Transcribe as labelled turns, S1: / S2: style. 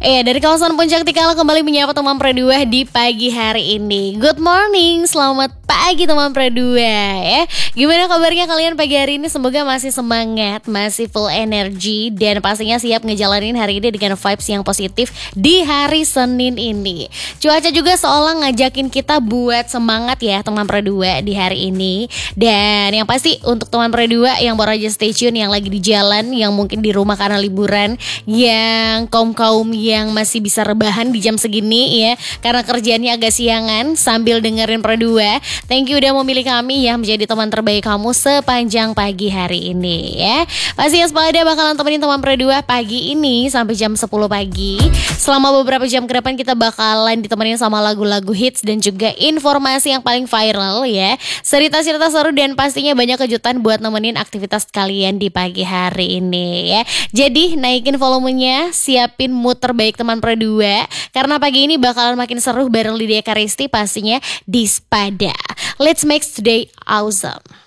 S1: Dari kawasan Puncak Tikala kembali menyapa teman Pre2 di pagi hari ini. Good morning, selamat pagi teman Pre2 ya. Gimana kabarnya kalian pagi hari ini? Semoga masih semangat, masih full energi, dan pastinya siap ngejalanin hari ini dengan vibes yang positif di hari Senin ini. Cuaca juga seolah ngajakin kita buat semangat ya teman Pre2 di hari ini. Dan yang pasti untuk teman Pre2 yang baru aja stay tune, yang lagi di jalan, yang mungkin di rumah karena liburan, yang kaum-kaum yang masih bisa rebahan di jam segini ya, karena kerjaannya agak siangan sambil dengerin Pre2. Thank you udah memilih kami ya menjadi teman terbaik kamu sepanjang pagi hari ini ya. Pasti Waspada bakalan temenin teman Pre2 pagi ini sampai jam 10 pagi. Selama beberapa jam ke depan kita bakalan ditemenin sama lagu-lagu hits dan juga informasi yang paling viral ya, cerita-cerita seru, dan pastinya banyak kejutan buat nemenin aktivitas kalian di pagi hari ini ya. Jadi naikin volumenya, siapin mood terbaik teman Pre2, karena pagi ini bakalan makin seru bareng Lydia Karisti pastinya di Spada. Let's make today awesome.